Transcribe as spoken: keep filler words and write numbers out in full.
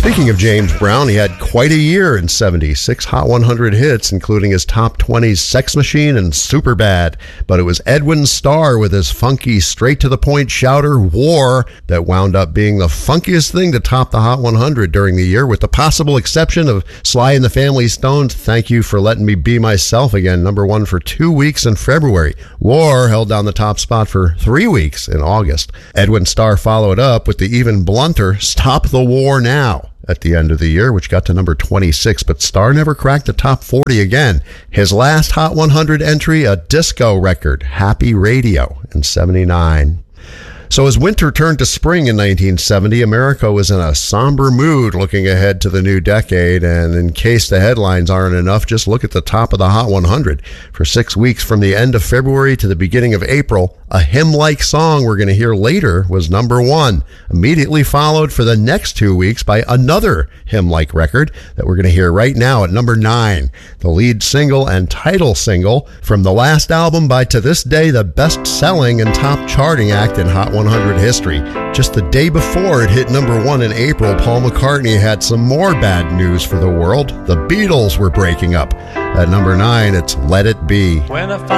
Speaking of James Brown, he had quite a year in seventy-six Hot one hundred hits, including his top twenties Sex Machine and Superbad. But it was Edwin Starr with his funky, straight-to-the-point shouter, War, that wound up being the funkiest thing to top the Hot one hundred during the year, with the possible exception of Sly and the Family Stone's Thank You for Letting Me Be Myself Again, number one for two weeks in February. War held down the top spot for three weeks in August. Edwin Starr followed up with the even blunter Stop the War Now at the end of the year, which got to number twenty-six, but Starr never cracked the top forty again. His last Hot one hundred entry, a disco record, Happy Radio, in seventy-nine. So as winter turned to spring in nineteen seventy, America was in a somber mood looking ahead to the new decade, and in case the headlines aren't enough, just look at the top of the Hot one hundred. For six weeks from the end of February to the beginning of April, a hymn-like song we're going to hear later was number one, immediately followed for the next two weeks by another hymn-like record that we're going to hear right now at number nine, the lead single and title single from the last album by, to this day, the best-selling and top charting act in Hot one hundred history. Just the day before it hit number one in April, Paul McCartney had some more bad news for the world. The Beatles were breaking up. At number nine, it's Let It Be. When I